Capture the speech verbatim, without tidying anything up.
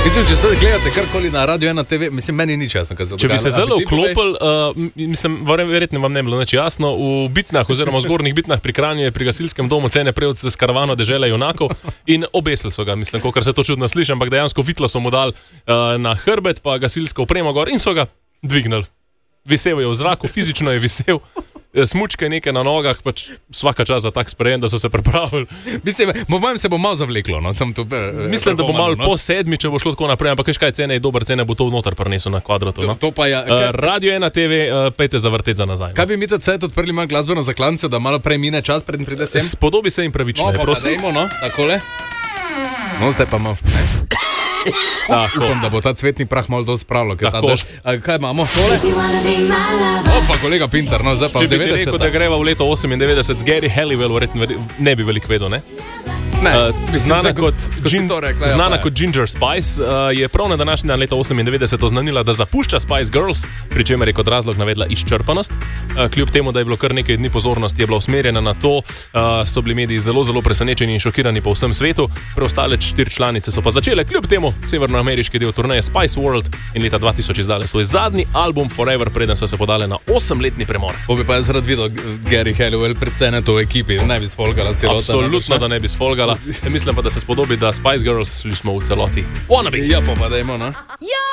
Mislim, če zdaj gledate karkoli na Radio ena te ve, mislim, meni ni jasno, kaj se dogaja. Če bi se zelo vklopili, uh, mislim, verjetno vam ne bilo nič jasno, v Bitnah oziroma v zgornjih Bitnah pri Kranju je pri gasilskem domu cene prejel s karavano dežele junakov in obesili so ga, mislim, kolikor se to čudno sliši, ampak dejansko vitlo so mu dali uh, na hrbet, pa gasilsko opremo gor in so ga dvignili. Visel je v zraku, fizično je visel. Smučke nekaj na nogah, pač vsaka čas za tak sprejem, da so se pripravili. Mislim, mojem se bo malo zavleklo, no, sem tu. Eh, Mislim, da bo malo no? po sedmi, če bo šlo tako naprej, ampak kaj cene je dober, cene bo to vnotar prinesel na kvadratu. No? To, to pa ja, kaj... uh, Radio ena te ve, uh, pejte zavrteti za nazaj. Kaj bi mi to cajt odprli malo glasbeno zaklancijo, da malo prej mine čas, predn pride sem? Spodobi se jim pravično, no, prosim. Dajmo, no, takole. No, zdaj pa malo. Tako. Upam, da bo ta cvetni prah malo to spravilo. Kaj imamo? Tole? Opa, kolega Pintar, no, zdaj pa v devetdesetih. Če bi ti rekel, da greva v leto osemindevetdeset z Gary Halliwell, verjetno ne bi veliko vedel, ne? Ne, uh, znana kot, gin, rekla, znana ja, kot Ginger Spice uh, je prav na današnji dan leta osemindevetdeset oznanila, da zapušča Spice Girls, pri čemer je kot razlog navedla izčrpanost. Uh, kljub temu, da je bilo kar nekaj dni pozornosti, je bila usmerjena na to, uh, so bili mediji zelo, zelo presenečeni in šokirani po vsem svetu. Preostale štiri članice so pa začele kljub temu severnoameriški del turneje Spice World in leta dva tisoč izdale svoj zadnji album Forever, preden so se podale na osemletni premor. Bo bi pa jaz rad videl Gary Halliwell pred ceneto v ekipi, ne bi sfolgala sirota. Absolutno, da ne bi sfolgala. Mislim pa, da se spodobi, da Spice Girls slišimo v celoti. Wanna be. Ja, pa pa dajmo, no? Ja!